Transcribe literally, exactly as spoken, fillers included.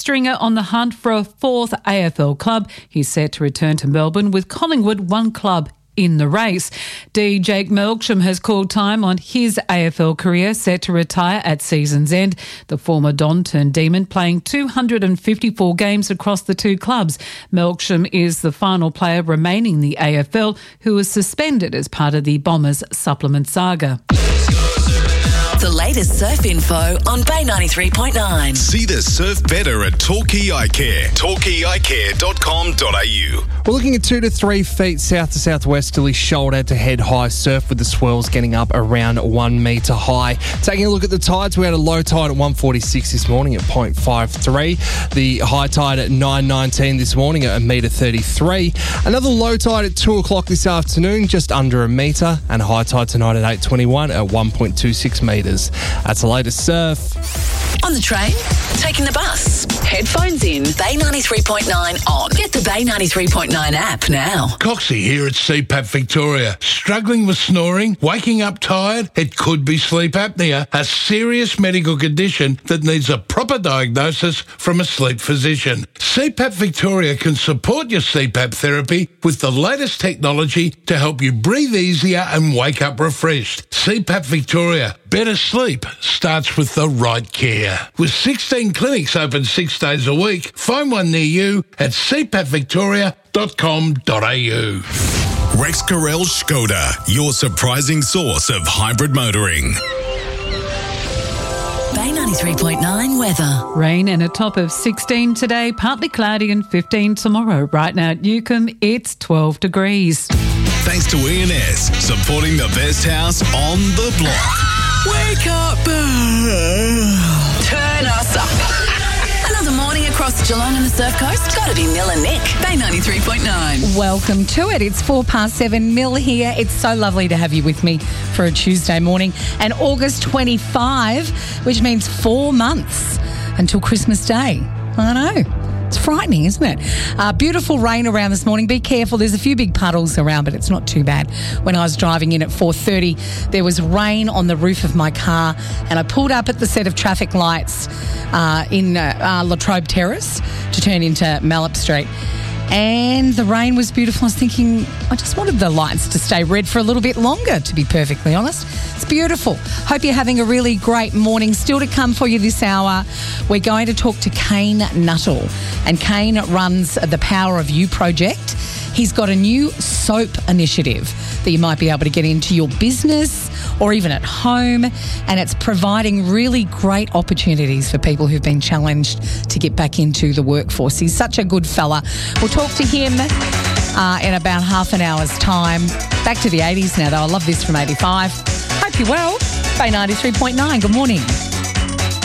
Stringer on the hunt for a fourth A F L club. He's set to return to Melbourne with Collingwood, one club in the race. D. Jake Melksham has called time on his A F L career, set to retire at season's end. The former Don turned Demon, playing two hundred fifty-four games across the two clubs. Melksham is the final player remaining in the A F L who was suspended as part of the Bombers supplement saga. The latest surf info on Bay ninety-three point nine. See the surf better at Torquay Eye Care. torquay eye care dot com dot a u. We're looking at two to three feet south to southwesterly shoulder to head high surf, with the swells getting up around one metre high. Taking a look at the tides, we had a low tide at one forty-six this morning at point five three. The high tide at nine nineteen this morning at a metre thirty-three. Another low tide at two o'clock this afternoon, just under a metre. And a high tide tonight at eight twenty-one at one point two six metres. That's the latest surf. On the train, taking the bus, headphones in, Bay ninety-three point nine on. Get the Bay ninety-three point nine app now. Coxie here at C PAP Victoria. Struggling with snoring? Waking up tired? It could be sleep apnea, a serious medical condition that needs a proper diagnosis from a sleep physician. C PAP Victoria can support your C PAP therapy with the latest technology to help you breathe easier and wake up refreshed. C PAP Victoria. Better sleep starts with the right care. With sixteen clinics open six days a week, find one near you at c pap victoria dot com dot a u. Rex Carrell Skoda, your surprising source of hybrid motoring. Bay ninety-three point nine weather. Rain and a top of sixteen today, partly cloudy and fifteen tomorrow. Right now at Newcombe, it's twelve degrees. Thanks to E and S, supporting the best house on the block. Wake up. Turn us up. Another morning across Geelong and the Surf Coast. Gotta be Mill and Nick. Bay ninety-three point nine. Welcome to it. It's four past seven. Mill here. It's so lovely to have you with me for a Tuesday morning. And August twenty-fifth, which means four months until Christmas Day. I know. It's frightening, isn't it? Uh, beautiful rain around this morning. Be careful. There's a few big puddles around, but it's not too bad. When I was driving in at four thirty, there was rain on the roof of my car, and I pulled up at the set of traffic lights uh, in uh, uh, Latrobe Terrace to turn into Mallop Street. And the rain was beautiful. I was thinking, I just wanted the lights to stay red for a little bit longer, to be perfectly honest. It's beautiful. Hope you're having a really great morning. Still to come for you this hour, we're going to talk to Kane Nuttall. And Kane runs the Power of You project. He's got a new soap initiative that you might be able to get into your business or even at home, and it's providing really great opportunities for people who've been challenged to get back into the workforce. He's such a good fella. We'll talk to him uh, in about half an hour's time. Back to the eighties now, though. I love this from eighty-five. Hope you're well. Bay ninety-three point nine. Good morning.